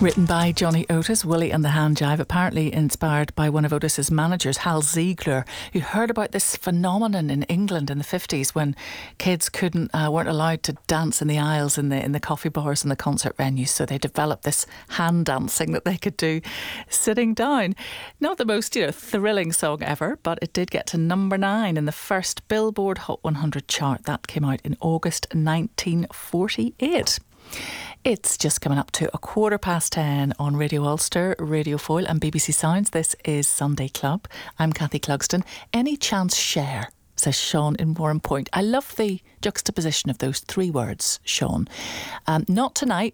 Written by Johnny Otis, Willie and the Hand Jive, apparently inspired by one of Otis's managers, Hal Ziegler, who heard about this phenomenon in England in the 50s when kids weren't allowed to dance in the aisles in the coffee bars and the concert venues, so they developed this hand dancing that they could do sitting down. Not the most, thrilling song ever, but it did get to number 9 in the first Billboard Hot 100 chart. That came out in August 1948. It's just coming up to 10:15 on Radio Ulster, Radio Foyle and BBC Sounds. This is Sunday Club. I'm Kathy Clugston. Any chance share, says Sean in Warren Point. I love the juxtaposition of those 3 words, Sean. Not tonight,